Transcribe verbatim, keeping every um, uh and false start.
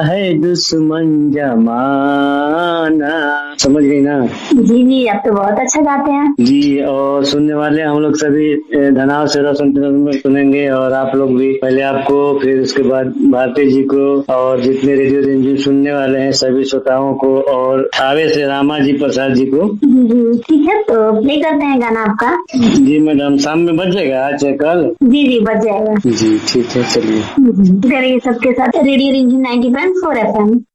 है दुश्मन जमाना। समझ गई ना? जी जी, आप तो बहुत अच्छा गाते हैं जी। और सुनने वाले हम लोग सभी धनाव से रोशन में सुनेंगे, और आप लोग भी। पहले आपको, फिर उसके बाद भारती जी को, और जितने रेडियो रिमझिम सुनने वाले हैं सभी श्रोताओं को, और थावे से रामा जी प्रसाद जी को। जी जी, ठीक है, तो प्ले करते हैं गाना आपका। जी मैडम, शाम में बज जाएगा आज या कल? जी जी, बज जाएगा। जी ठीक है, चलिए। करिए सबके साथ रेडियो रिमझिम ninety point four F M.